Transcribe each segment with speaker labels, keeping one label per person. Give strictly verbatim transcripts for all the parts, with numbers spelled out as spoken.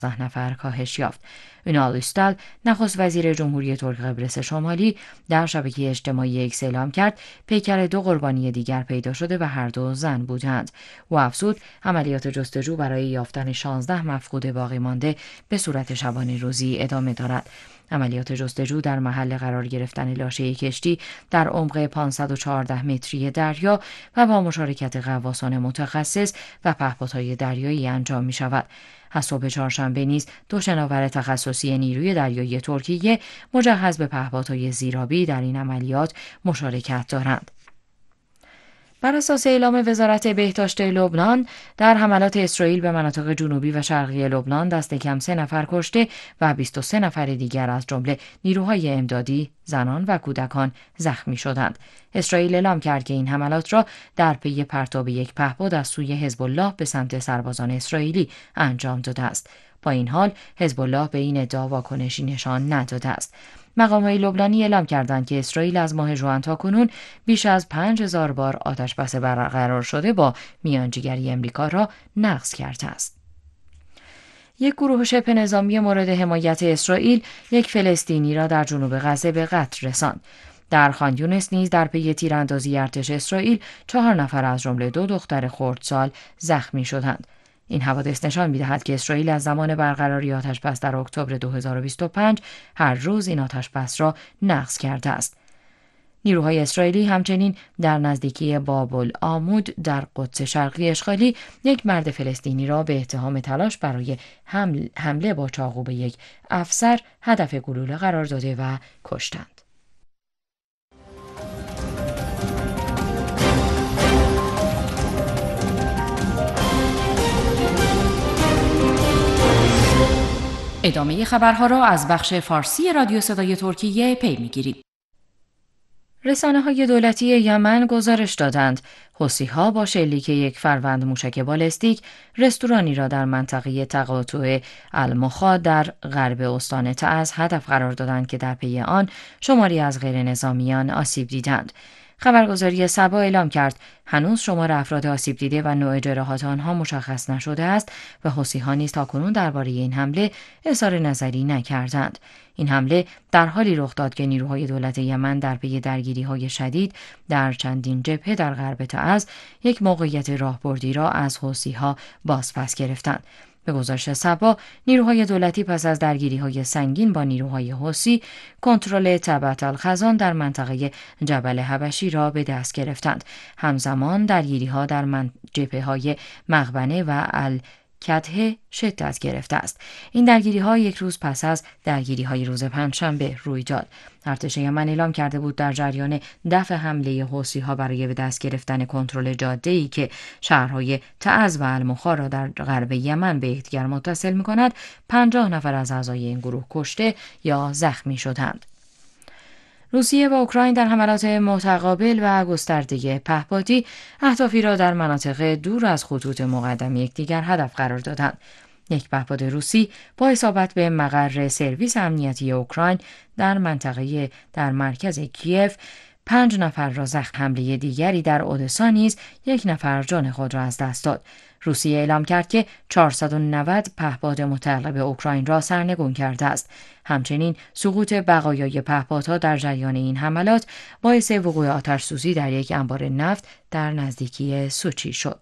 Speaker 1: ده نفر کاهش یافت. اونال اوستال نخست وزیر جمهوری ترک قبرس شمالی در شبکه اجتماعی اکس اعلام کرد پیکر دو قربانی دیگر پیدا شده و هر دو زن بودند. او افزود عملیات جستجو برای یافتن شانزده مفقود باقی مانده به صورت شبانه روزی ادامه دارد. عملیات جستجو در محل قرار گرفتن لاشه کشتی در عمق پانصد و چهارده متری دریا و با مشارکت غواصان متخصص و پهپادهای دریایی انجام می شود. از صبح چهارشنبه نیز دو شناور تخصصی نیروی دریایی ترکیه مجهز به پهپادهای زیرآبی در این عملیات مشارکت دارند. بر اساس اعلام وزارت بهداشت لبنان، در حملات اسرائیل به مناطق جنوبی و شرقی لبنان دست کم سه نفر کشته و بیست و سه نفر دیگر از جمله نیروهای امدادی، زنان و کودکان زخمی شدند. اسرائیل اعلام کرد که این حملات را در پی پرتاب یک پهپاد از سوی حزب الله به سمت سربازان اسرائیلی انجام داده است. با این حال حزب الله به این ادعا واکنشی نشان نداده است. مقام‌های لبنانی اعلام کردند که اسرائیل از ماه ژوئن تاکنون بیش از پنج هزار بار آتشبس برقرار شده با میانجیگری امریکا را نقض کرده است. یک گروه شبه نظامی مورد حمایت اسرائیل یک فلسطینی را در جنوب غزه به قتل رساند. در خان یونس نیز در پی تیراندازی ارتش اسرائیل چهار نفر از جمله دو دختر خردسال زخمی شدند. این حوادث نشان می‌دهد که اسرائیل از زمان برقراری آتشبس در اکتبر دو هزار و بیست و پنج هر روز این آتشبس را نقض کرده است. نیروهای اسرائیلی همچنین در نزدیکی باب العمود در قدس شرقی اشغالی یک مرد فلسطینی را به اتهام تلاش برای حمل حمله با چاقو به یک افسر هدف گلوله قرار داده و کشتند. ادامه خبرها را از بخش فارسی رادیو صدای ترکیه پی می‌گیرید. رسانه‌های دولتی یمن گزارش دادند حوثی‌ها با شلیک یک فروند موشک بالستیک رستورانی را در منطقه تقاطع المخا در غرب استان تعز هدف قرار دادند که در پی آن شماری از غیرنظامیان آسیب دیدند. خبرگزاری سبا اعلام کرد هنوز شمار افراد آسیب دیده و نوع جراحات آنها مشخص نشده است و حوثی‌ها نیز تاکنون درباره این حمله اظهار نظری نکردند. این حمله در حالی رخ داد که نیروهای دولت یمن در پی درگیری‌های شدید در چندین جبهه در غرب تعز یک موقعیت راهبردی را از حوثی‌ها بازپس گرفتند. به گزارش سبا، نیروهای دولتی پس از درگیری‌های سنگین با نیروهای حوثی کنترل تبت الخزان در منطقه جبل حبشی را به دست گرفتند. همزمان درگیری‌ها در من... جبهه‌های مغبنه و الکدحه شدت گرفته است. این درگیری‌ها یک روز پس از درگیری‌های روز پنجشنبه روی داد. ارتش یمن اعلام کرده بود در جریان دفع حمله حوثی‌ها برای به دست گرفتن کنترل جاده‌ای که شهرهای تعز و المخا را در غرب یمن به یکدیگر متصل می‌کند، پنجاه نفر از اعضای این گروه کشته یا زخمی شدند. روسیه و اوکراین در حملات متقابل و گسترده پهپادی اهدافی را در مناطق دور از خطوط مقدم یکدیگر هدف قرار دادند. یک پهپاد روسی با اصابت به مقر سرویس امنیتی اوکراین در منطقه در مرکز کیف پنج نفر را زخم، حمله دیگری در اودسا نیز یک نفر جان خود را از دست داد. روسیه اعلام کرد که چهارصد و نود پهپاد متعلق به اوکراین را سرنگون کرده است. همچنین سقوط بقایای پهپادها در جریان این حملات باعث وقوع آتش‌سوزی در یک انبار نفت در نزدیکی سوچی شد.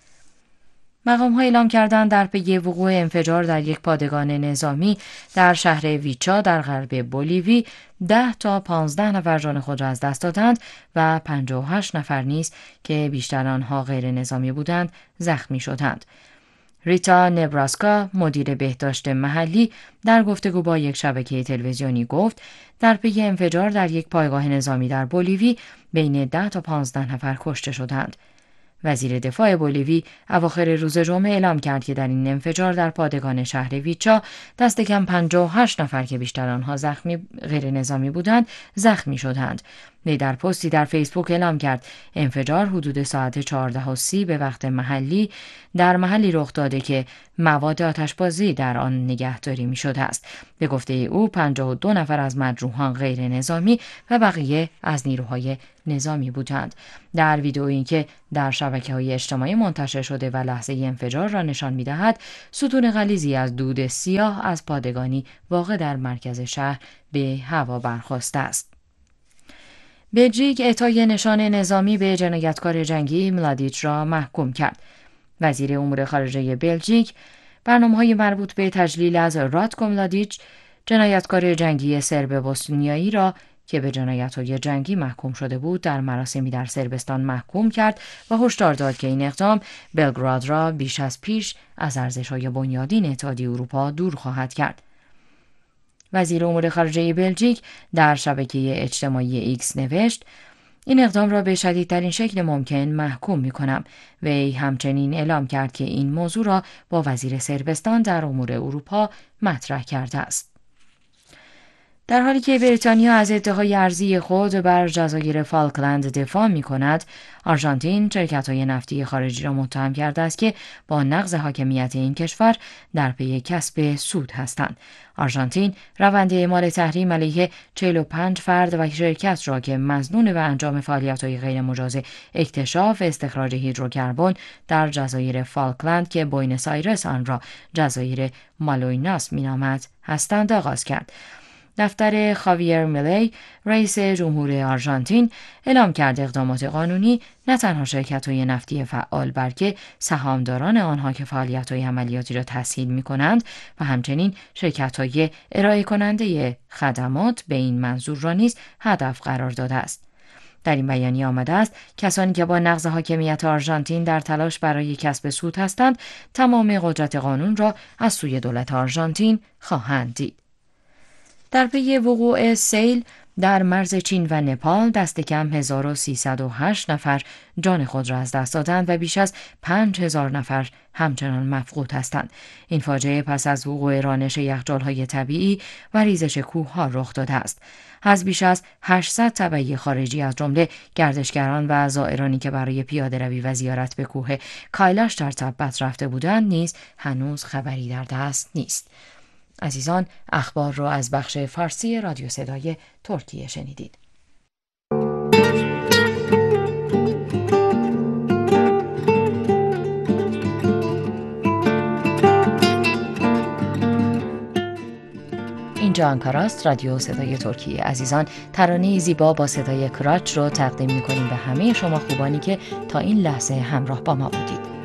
Speaker 1: مقام‌ها اعلام کردند در پی وقوع انفجار در یک پادگان نظامی در شهر ویچا در غرب بولیوی ده تا پانزده نفر جان خود را از دست دادند و پنجاه و هشت نفر نیز که بیشتر آنها غیر نظامی بودند زخمی شدند. ریتا نبراسکا، مدیر بهداشت محلی، در گفتگو با یک شبکه تلویزیونی گفت در پی انفجار در یک پایگاه نظامی در بولیوی بین ده تا پانزده نفر کشته شدند. وزیر دفاع بولیوی اواخر روز جمعه اعلام کرد که در این انفجار در پادگان شهر ویچا دست کم پنجاه و هشت نفر که بیشتر آنها زخمی غیر نظامی بودند زخمی شدند. وی در پستی در فیسبوک اعلام کرد انفجار حدود ساعت چهارده و سی به وقت محلی در محلی رخ داده که مواد آتشبازی در آن نگهداری می شده است. به گفته او پنجاه و دو نفر از مجروحان غیر نظامی و بقیه از نیروهای نظامی بودند. در ویدئویی که در شبکه‌های اجتماعی منتشر شده و لحظه انفجار را نشان می‌دهد، ستون غلیظی از دود سیاه از پادگانی واقع در مرکز شهر به هوا برخاسته است. بلژیک اعطای نشان نظامی به جنایتکار جنگی ملادیچ را محکوم کرد. وزیر امور خارجه بلژیک برنامه‌های مربوط به تجلیل از راتکو ملادیچ، جنایتکار جنگی سرب بوسنیایی را که به جنایت‌های جنگی محکوم شده بود، در مراسمی در صربستان محکوم کرد و هشدار داد که این اقدام بلگراد را بیش از پیش از ارزش‌های بنیادین اتحادیه اروپا دور خواهد کرد. وزیر امور خارجه بلژیک در شبکه اجتماعی ایکس نوشت: این اقدام را به شدیدترین شکل ممکن محکوم می‌کنم. وی همچنین اعلام کرد که این موضوع را با وزیر صربستان در امور اروپا مطرح کرده است. در حالی که بریتانیا از ادعاهای ارزی خود بر جزایر فالکلند دفاع می‌کند، آرژانتین شرکت‌های نفتی خارجی را متهم کرده است که با نقض حاکمیت این کشور در پی کسب سود هستند. آرژانتین روند اعمال تحریم علیه چهل و پنج فرد و شرکت را که مظنون به انجام فعالیت‌های غیرمجاز اکتشاف استخراج هیدروکربن در جزایر فالکلند که بوئنوس آیرس آن را جزایر مالویناس می‌نامد هستند آغاز کرد. دفتر خاویر میلی، رئیس جمهور آرژانتین، اعلام کرد اقدامات قانونی نه تنها شرکت‌های نفتی فعال بلکه سهامداران آنها که فعالیت‌های عملیاتی را تسهیل می‌کنند و همچنین شرکت‌های ارائه کننده خدمات به این منظور را نیز هدف قرار داده است. در این بیانیه آمده است کسانی که با نقض حاکمیت آرژانتین در تلاش برای کسب سود هستند، تمام قدرت قانون را از سوی دولت آرژانتین خواهند دید. در پی وقوع سیل در مرز چین و نپال دست کم هزار و سیصد و هشت نفر جان خود را از دست دادند و بیش از پنج هزار نفر همچنان مفقود هستند. این فاجعه پس از وقوع رانش یخچال‌های طبیعی و ریزش کوه‌ها رخ داده است. از بیش از هشتصد تبعی خارجی از جمله گردشگران و زائرانی که برای پیاده‌روی و زیارت به کوه کایلاش در تبت رفته بودند نیز هنوز خبری در دست نیست. عزیزان، اخبار را از بخش فارسی رادیو صدای ترکیه شنیدید. اینجا آنکاراست، رادیو صدای ترکیه. عزیزان، ترانه زیبا با صدای کراچ رو تقدیم می‌کنیم به همه شما خوبانی که تا این لحظه همراه با ما بودید.